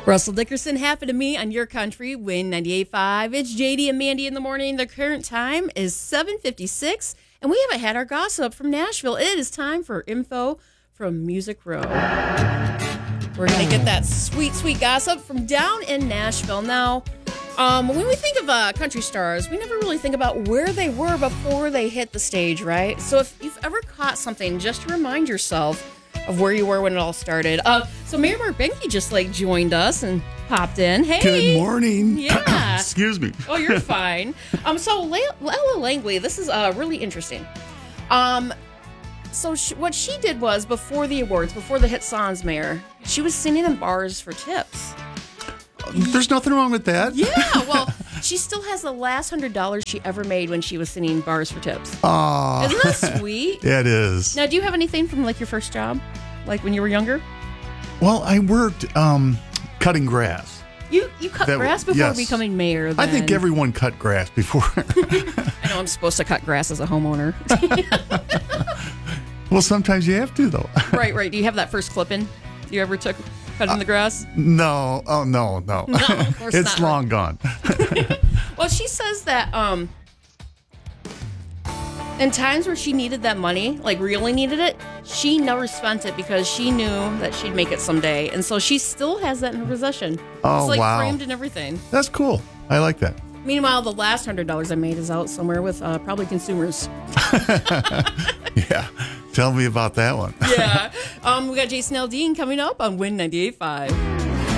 Russell Dickerson, Happen to Me on Your Country, Win 98.5. It's JD and Mandy in the morning. The current time is 7:56, and we haven't had our gossip from Nashville. It is time for info from Music Row. We're going to get that sweet, sweet gossip from down in Nashville. Now, when we think of country stars, we never really think about where they were before they hit the stage, right? So if you've ever caught something, just to remind yourself of where you were when it all started. So Mayor Mark Benke just joined us and popped in. Hey. Good morning. Yeah. Excuse me. Oh, you're fine. So Ella Langley, this is really interesting. So what she did was, before the awards, before the hit songs, Mayor, she was singing in bars for tips. There's nothing wrong with that. Yeah, well, she still has the last $100 she ever made when she was singing bars for tips. Aw. Isn't that sweet? Yeah, it is. Now, do you have anything from your first job, when you were younger? Well, I worked cutting grass. You cut grass before becoming mayor, then. I think everyone cut grass before. I know I'm supposed to cut grass as a homeowner. Well, sometimes you have to, though. Right. Do you have that first clipping you ever took cutting the grass? No. Oh, no. No, of course it's not. long gone. Well, she says that in times where she needed that money, really needed it, she never spent it because she knew that she'd make it someday. And so she still has that in her possession. Oh, it's wow. framed and everything. That's cool. I like that. Meanwhile, the last $100 I made is out somewhere with probably consumers. Yeah. Tell me about that one. Yeah. We got Jason Aldean coming up on Win 98.5.